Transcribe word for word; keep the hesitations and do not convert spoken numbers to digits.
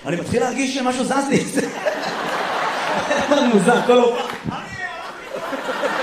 אני מתחיל להרגיש שמשהו זז לי. זה מוזר, כל הופעה.